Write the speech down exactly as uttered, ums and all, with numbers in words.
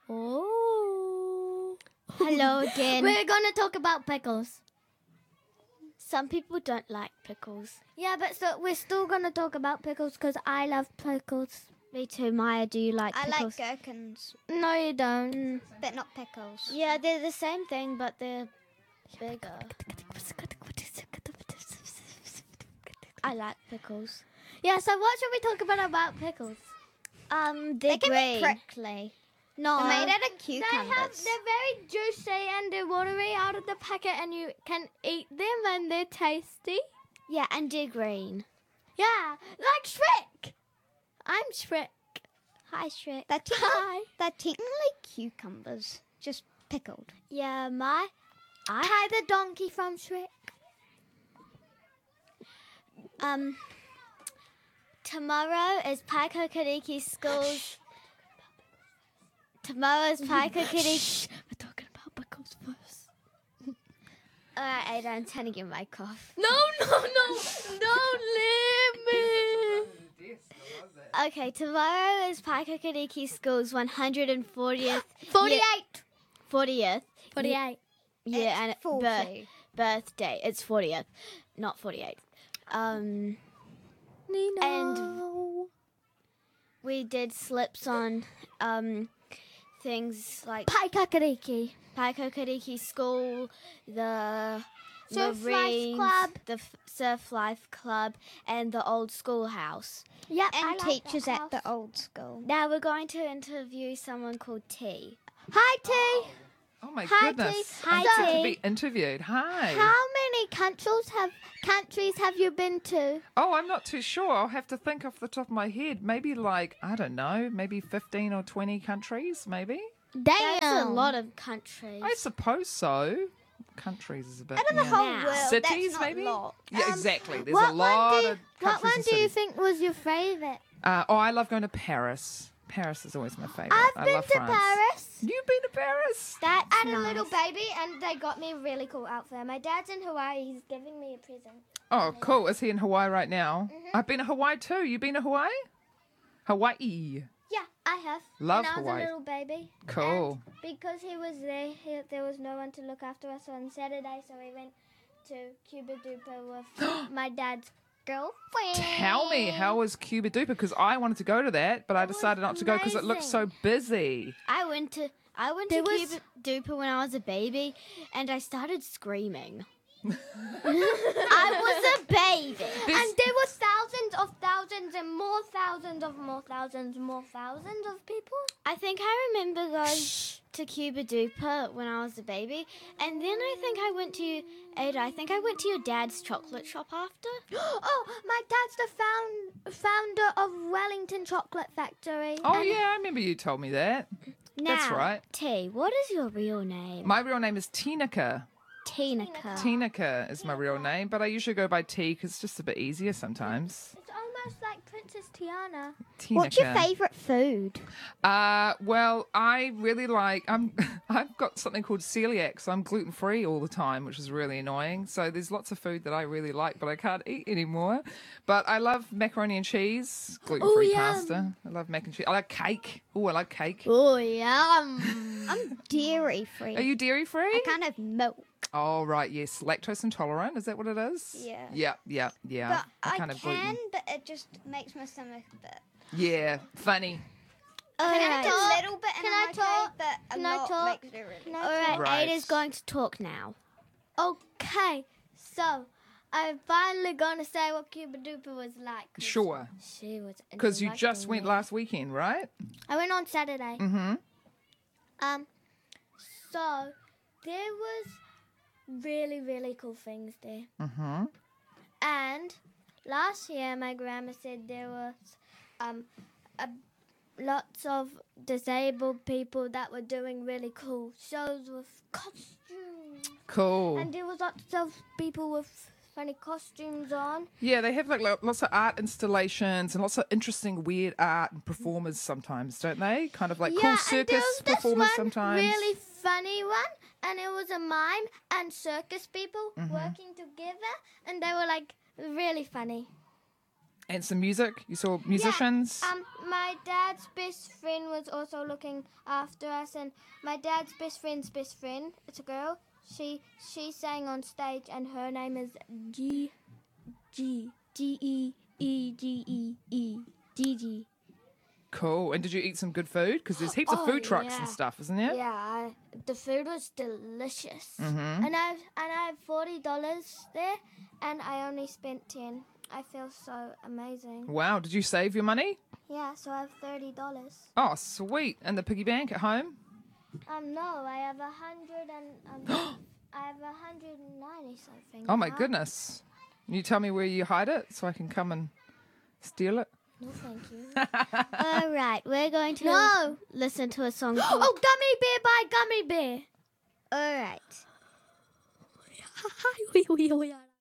Oh. Hello again. We're going to talk about pickles. Some people don't like pickles. Yeah, but so we're still going to talk about pickles because I love pickles. Me too. Maya, do you like I pickles? like gherkins, No, you don't. but not pickles. Yeah, they're the same thing, but they're bigger. I like pickles. Yeah, so what should we talk about about pickles? Um, They they're can green. be prickly. No, They're made out of They have, cucumbers. they're very juicy and they're watery out of the packet and you can eat them and they're tasty. yeah, and they're green. Yeah, like Shrek. I'm Shrek. Hi, Shrek. They're, technically, Hi. they're technically cucumbers, just pickled. Yeah, my. I Hi, the donkey from Shrek. um. Tomorrow is Paikokariki School's. Tomorrow's Paikokariki. We're talking about pickles first. Alright, Ada, I'm turning your mic off. No, no, no. Don't leave me. Okay, tomorrow is Paikokariki School's one hundred fortieth. forty-eight. fortieth. forty-eight. Yeah, and It's birth, forty. birthday. It's fortieth, not forty-eight. Um, And we did slips on um things like Paikakariki. Paikokariki School, the Surf Life Marines, Club. the F- Surf Life Club, and the old schoolhouse. Yep, I And like teachers that at the house. old school. Now we're going to interview someone called T. Hi, T. Oh my Hi, goodness! T. I'm Hi, good T. to be interviewed. Hi. How many countries have countries have you been to? Oh, I'm not too sure. I'll have to think off the top of my head. Maybe like I don't know, maybe fifteen or twenty countries, maybe. Damn. That's a lot of countries. I suppose so. Countries is a bit. Out of the yeah. whole Now. world, Cities, that's not maybe. a lot. Yeah, Um, exactly. There's what a lot one do you, of What countries one and do you cities. think was your favorite? Uh, oh, I love going to Paris. Paris is always my favorite. I've I been love to France. Paris. You've been to Paris? That's I had nice. a little baby, and they got me a really cool outfit. My dad's in Hawaii. He's giving me a present. Oh, cool. Is he in Hawaii right now? Mm-hmm. I've been to Hawaii too. You been to Hawaii? Hawaii. Yeah, I have. Love when I was Hawaii. a little baby. Cool. And because he was there, he, there was no one to look after us on Saturday, so we went to Cuba Duper with my dad's girlfriend. Tell me, how was Cuba Duper? Because I wanted to go to that, but I It was decided not to go because it looked so busy. I went to I went There to was- Cuba Duper when I was a baby, and I started screaming. I was a baby. There's- And there were thousands of thousands and more thousands of more thousands more thousands of people. I think I remember going to Cuba Duper when I was a baby, and then I think I went to Ada. I think I went to your dad's chocolate shop after. Oh, my dad's the found, founder of Wellington Chocolate Factory. Oh, And yeah, I remember you told me that. That's Now, right. T, what is your real name? My real name is Tinica. Tinica. Tinica is my real name, but I usually go by T because it's just a bit easier sometimes. It's almost like Princess Tiana. Tinica. What's your favourite food? Uh, well, I really like. I'm. I've got something called celiac, so I'm gluten free all the time, which is really annoying. So there's lots of food that I really like, but I can't eat anymore. But I love macaroni and cheese, gluten free yum. pasta. I love mac and cheese. I like cake. Oh, I like cake. Oh, yum. I'm dairy free. Are you dairy free? I can't have milk. Oh, right. Yes, lactose intolerant. Is that what it is? Yeah. Yeah. Yeah. Yeah. But I, can't have can, gluten. but it just makes my stomach a bit. Yeah. Funny. I can Alright. have a little bit and Can I'm I okay, talk? but a Can I lot talk? makes it really Can I All right, Right. Ada's going to talk now. Okay, so I'm finally gonna say what Cuba Duper was like. 'cause Sure. She was Because you just interrupting went me. last weekend, right? I went on Saturday. Mm-hmm. Um, so there was really really cool things there, Mm-hmm. and last year my grandma said there was um a, lots of disabled people that were doing really cool shows with costumes, Cool. and there was lots of people with funny costumes on. Yeah, they have like lo- lots of art installations and lots of interesting, weird art and performers sometimes, don't they? Kind of like yeah, cool and there circus was this performers one sometimes. really funny one, and it was a mime and circus people Mm-hmm. working together, and they were like really funny. And some music. You saw musicians. Um, my dad's best friend was also looking after us, and my dad's best friend's best friend, it's a girl. She she sang on stage, and her name is G G G E E G E E Gigi. Cool. And did you eat some good food? Because there's heaps of Oh, food trucks yeah. and stuff, isn't there? Yeah, I, the food was delicious, Mm-hmm. and I and I have forty dollars there, and I only spent ten. I feel so amazing. Wow. Did you save your money? Yeah, so I have thirty dollars. Oh, sweet. And the piggy bank at home? Um, no, I have a hundred and um, I have a hundred and ninety something. Oh, my now. goodness. Can you tell me where you hide it so I can come and steal it? No, thank you. All right, we're going to No. listen to a song called... Oh, Gummy Bear by Gummy Bear. All right.